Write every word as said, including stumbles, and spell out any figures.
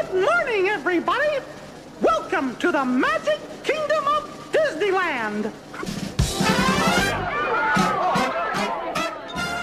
Good morning, everybody. Welcome to the Magic Kingdom of Disneyland.